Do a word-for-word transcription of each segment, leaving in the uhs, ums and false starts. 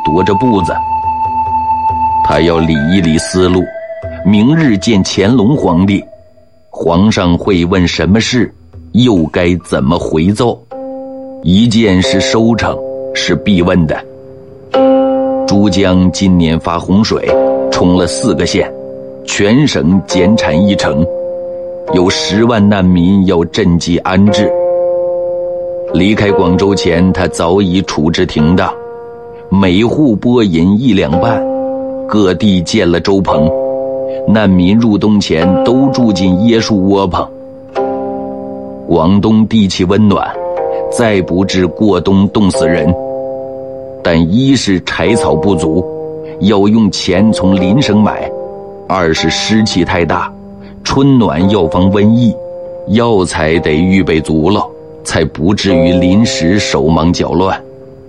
踱着步子。他要理一理思路，明日见乾隆皇帝，皇上会问什么事，又该怎么回奏？一件是收成，是必问的。珠江今年发洪水，冲了四个县，全省减产一成，有十万难民要赈济安置。离开广州前，他早已处置停当，每户拨银一两半，各地建了粥棚，难民入冬前都住进椰树窝棚。广东地气温暖，再不致过冬冻死人，但一是柴草不足，要用钱从邻省买；二是湿气太大，春暖要防瘟疫，药材得预备足了，才不至于临时手忙脚乱。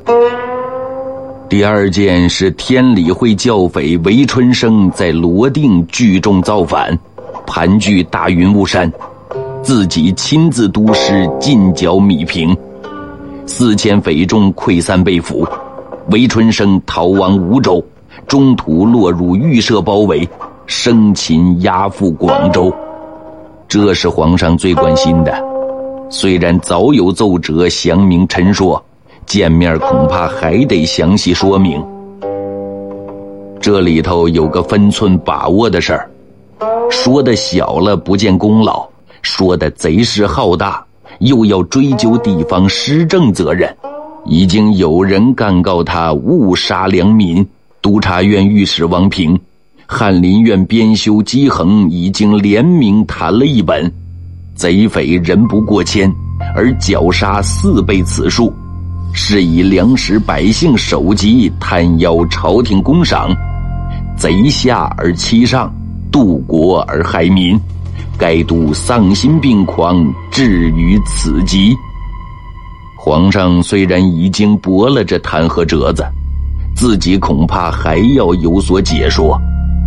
第二件是天理会教匪韦春生在罗定聚众造反，盘踞大云雾山，自己亲自督师进剿米平，四千匪众溃散被俘，韦春生逃亡梧州，中途落入预设包围，生擒押赴广州。这是皇上最关心的，虽然早有奏折详明陈说，见面恐怕还得详细说明。这里头有个分寸把握的事儿，说的小了不见功劳，说的贼势浩大，又要追究地方施政责任。已经有人干告他误杀良民，督察院御史王平、翰林院编修姬衡已经联名谈了一本，贼匪人不过千，而绞杀四倍此数，是以粮食百姓首级贪邀朝廷公赏，贼下而欺上，渡国而害民，该督丧心病狂，至于此极。皇上虽然已经驳了这弹劾折子，自己恐怕还要有所解说。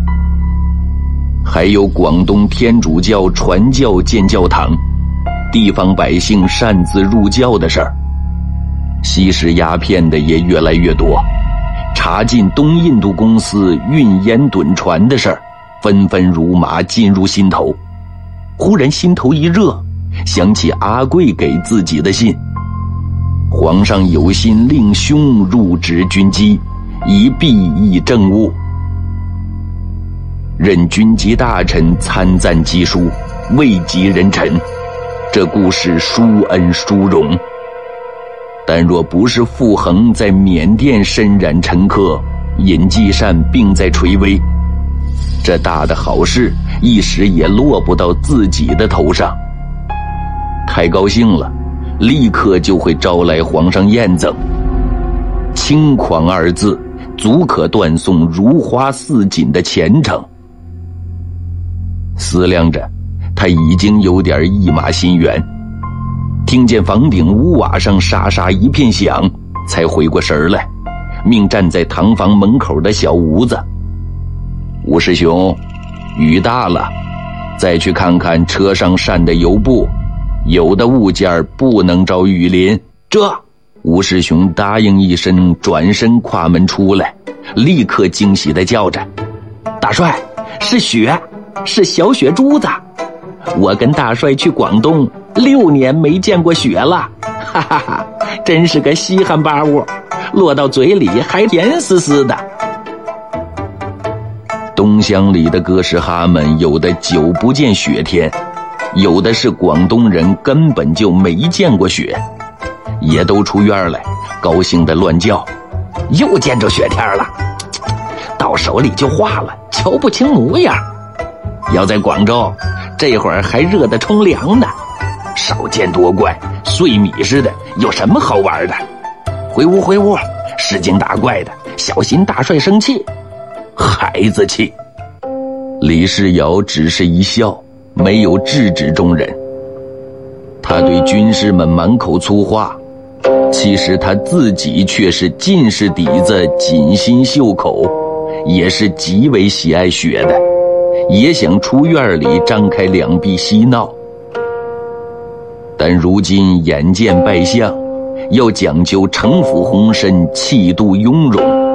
还有广东天主教传教建教堂，地方百姓擅自入教的事儿，吸食鸦片的也越来越多，查禁东印度公司运烟趸船的事儿，纷纷如麻进入心头。忽然心头一热，想起阿贵给自己的信，皇上有心令兄入职军机，以裨益政务，任军机大臣参赞机书，位极人臣，这故事殊恩殊荣。但若不是傅恒在缅甸身染沉疴，尹继善病在垂危，这大的好事一时也落不到自己的头上。太高兴了，立刻就会招来皇上验赠。轻狂二字足可断送如花似锦的前程。思量着，他已经有点一马心猿，听见房顶屋瓦上沙沙一片响，才回过神来，命站在堂房门口的小吴子：吴师兄，雨大了，再去看看车上扇的油布，有的物件不能招雨淋。这吴师兄答应一声，转身跨门出来，立刻惊喜地叫着：大帅，是雪，是小雪珠子！我跟大帅去广东六年没见过雪了，哈哈哈，真是个稀罕巴物，落到嘴里还甜丝丝的。东乡里的哥斯哈们有的久不见雪天，有的是广东人根本就没见过雪，也都出院来，高兴地乱叫：又见着雪天了，到手里就化了，瞧不清模样。要在广州，这会儿还热得冲凉呢，少见多怪，碎米似的，有什么好玩的？回屋回屋，使劲打怪的，小心大帅生气。孩子气。李世尧只是一笑，没有制止众人。他对军士们满口粗话，其实他自己却是进士底子，锦心绣口，也是极为喜爱雪的，也想出院里张开两臂嬉闹。但如今眼见败相，要讲究城府宏深，气度雍容，